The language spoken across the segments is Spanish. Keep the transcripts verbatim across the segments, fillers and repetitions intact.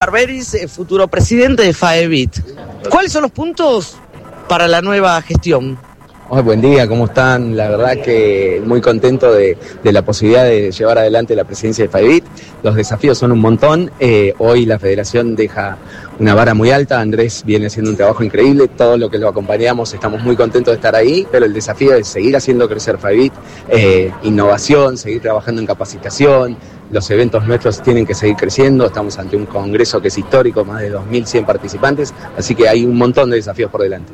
Barberis, futuro presidente de FAEBIT. ¿Cuáles son los puntos para la nueva gestión? Oh, buen día, ¿cómo están? La verdad que muy contento de, de la posibilidad de llevar adelante la presidencia de FAEBIT. Los desafíos son un montón. Eh, hoy la federación deja una vara muy alta. Andrés viene haciendo un trabajo increíble. Todo lo que lo acompañamos estamos muy contentos de estar ahí, pero el desafío es seguir haciendo crecer FAEBIT, eh, innovación, seguir trabajando en capacitación. Los eventos nuestros tienen que seguir creciendo. Estamos ante un congreso que es histórico, más de dos mil cien participantes, así que hay un montón de desafíos por delante.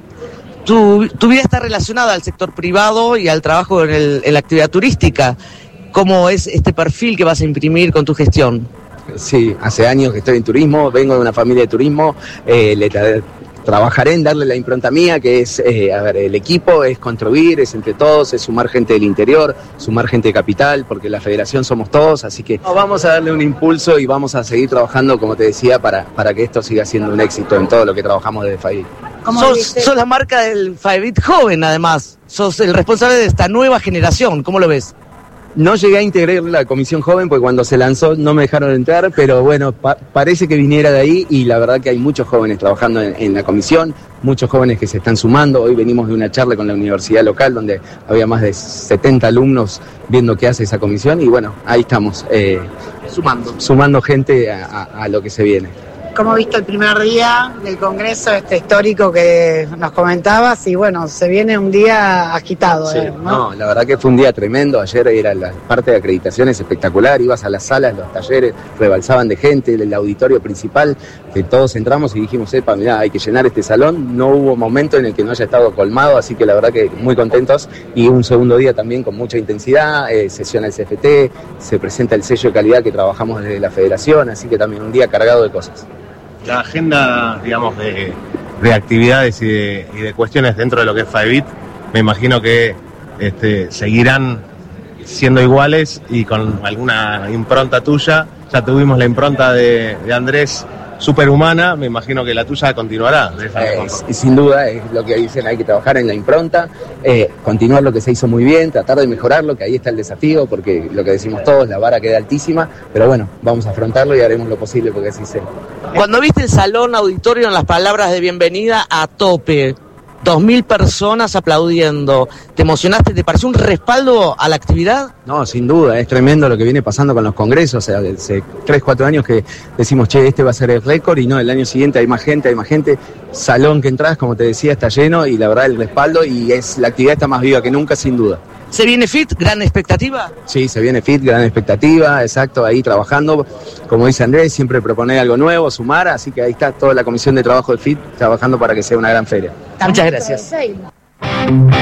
Tu, tu vida está relacionada al sector privado y al trabajo en, el, en la actividad turística. ¿Cómo es este perfil que vas a imprimir con tu gestión? Sí, hace años que estoy en turismo, vengo de una familia de turismo, eh, le tra- trabajaré en darle la impronta mía, que es, eh, a ver, el equipo es construir, es entre todos, es sumar gente del interior, sumar gente de capital, porque la federación somos todos, así que vamos a darle un impulso y vamos a seguir trabajando, como te decía, para, para que esto siga siendo un éxito en todo lo que trabajamos desde FAEBIT. Sos, sos la marca del FAEBIT joven, además. Sos el responsable de esta nueva generación. ¿Cómo lo ves? No llegué a integrar la comisión joven porque cuando se lanzó no me dejaron entrar, pero bueno, pa- parece que viniera de ahí y la verdad que hay muchos jóvenes trabajando en, en la comisión, muchos jóvenes que se están sumando. Hoy venimos de una charla con la universidad local donde había más de setenta alumnos viendo qué hace esa comisión y bueno, ahí estamos, eh, Sumando. sumando gente a, a, a lo que se viene. ¿Cómo viste el primer día del Congreso este histórico que nos comentabas? Y bueno, se viene un día agitado, Sí, ¿eh? ¿no? no, la verdad que fue un día tremendo. Ayer era la parte de acreditaciones espectacular. Ibas a las salas, los talleres rebalsaban de gente, el auditorio principal, que todos entramos y dijimos, epa, mirá, hay que llenar este salón. No hubo momento en el que no haya estado colmado, así que la verdad que muy contentos. Y un segundo día también con mucha intensidad, eh, sesiona el C F T, se presenta el sello de calidad que trabajamos desde la federación, así que también un día cargado de cosas. La agenda, digamos, de, de actividades y de, y de cuestiones dentro de lo que es FAEBIT, me imagino que este, seguirán siendo iguales y con alguna impronta tuya. Ya tuvimos la impronta de, de Andrés superhumana, me imagino que la tuya continuará. De esa Eh, sin duda, es lo que dicen, hay que trabajar en la impronta, eh, continuar lo que se hizo muy bien, tratar de mejorarlo, que ahí está el desafío, porque lo que decimos todos, la vara queda altísima, pero bueno, vamos a afrontarlo y haremos lo posible porque así sea. Cuando viste el salón auditorio en las palabras de bienvenida a tope, dos mil personas aplaudiendo, ¿te emocionaste? ¿Te pareció un respaldo a la actividad? No, sin duda, es tremendo lo que viene pasando con los congresos, o sea, hace tres, cuatro años que decimos, che, este va a ser el récord, y no, el año siguiente hay más gente, hay más gente, salón que entras, como te decía, está lleno, y la verdad el respaldo, y es la actividad está más viva que nunca, sin duda. ¿Se viene fit? ¿Gran expectativa? Sí, se viene fit, gran expectativa, exacto, ahí trabajando, como dice Andrés, siempre proponer algo nuevo, sumar, así que ahí está toda la comisión de trabajo de FIT trabajando para que sea una gran feria. Muchas gracias.